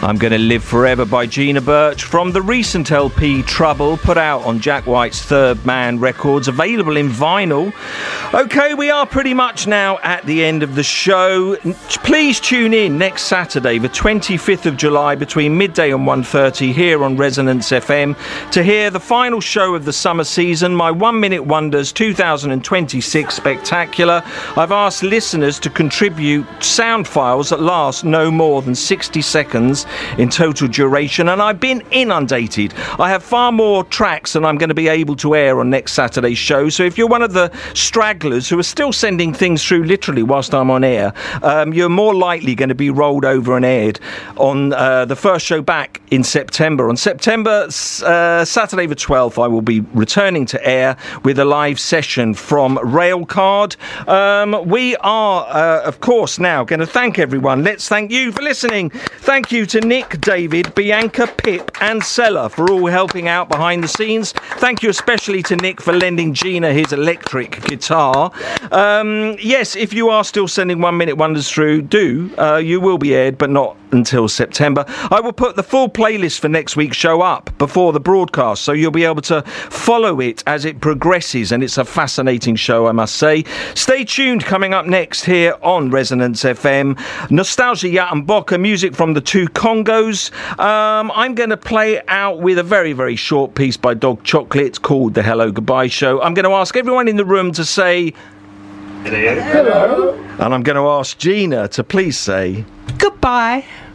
I'm Going to Live Forever by Gina Birch from the recent LP Trouble, put out on Jack White's Third Man Records, available in vinyl. OK, we are pretty much now at the end of the show. Please tune in next Saturday, the 25th of July, between midday and 1:30 here on Resonance FM to hear the final show of the summer season, my 1 Minute Wonders 2026 Spectacular. I've asked listeners to contribute sound files that last no more than 60 seconds in total duration, and I've been inundated. I have far more tracks than I'm going to be able to air on next Saturday's show, so if you're one of the stragglers who are still sending things through literally whilst I'm on air, you're more likely going to be rolled over and aired on the first show back in September. On September Saturday the 12th, I will be returning to air with a live session from Railcard. We are, of course, now going to thank everyone. Let's thank you for listening. Thank you to Nick, David, Bianca, Pip and Sella for all helping out behind the scenes. Thank you especially to Nick for lending Gina his electric guitar. Yes, if you are still sending 1 Minute Wonders through, you will be aired, but not until September. I will put the full playlist for next week's show up before the broadcast, so you'll be able to follow it as it progresses, and it's a fascinating show, I must say. Stay tuned. Coming up next here on Resonance FM, Nostalgia Yatamboka, music from the Two Congos. I'm going to play out with a very, very short piece by Dog Chocolate called The Hello Goodbye Show. I'm going to ask everyone in the room to say hello. And I'm going to ask Gina to please say goodbye.